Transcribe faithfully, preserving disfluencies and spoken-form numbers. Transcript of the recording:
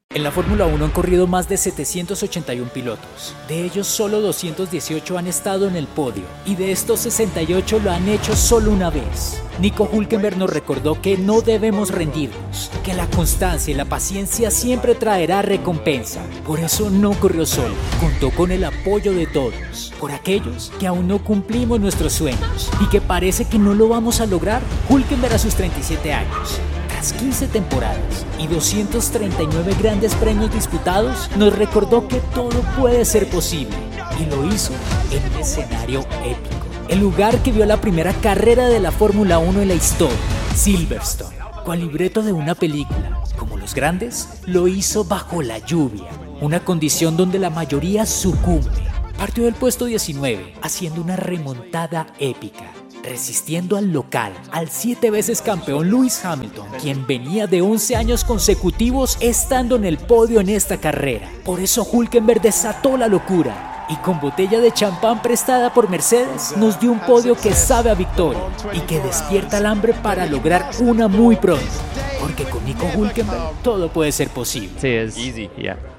En la Fórmula uno han corrido más de setecientos ochenta y uno pilotos. De ellos, solo doscientos dieciocho han estado en el podio, y de estos sesenta y ocho lo han hecho solo una vez. Nico Hülkenberg nos recordó que no debemos rendirnos, que la constancia y la paciencia siempre traerá recompensa. Por eso no corrió solo, contó con el apoyo de todos. Por aquellos que aún no cumplimos nuestros sueños y que parece que no lo vamos a lograr, Hülkenberg a sus treinta y siete años, tras quince temporadas y doscientos treinta y nueve grandes premios disputados, nos recordó que todo puede ser posible, y lo hizo en un escenario épico. El lugar que vio la primera carrera de la Fórmula uno en la historia, Silverstone, con libreto de una película. Como los grandes, lo hizo bajo la lluvia, una condición donde la mayoría sucumbe. Partió del puesto diecinueve, haciendo una remontada épica, resistiendo al local, al siete veces campeón Lewis Hamilton, quien venía de once años consecutivos estando en el podio en esta carrera. Por eso Hülkenberg desató la locura y con botella de champán prestada por Mercedes nos dio un podio que sabe a victoria y que despierta el hambre para lograr una muy pronto, porque con Nico Hülkenberg todo puede ser posible. Sí, es easy, yeah.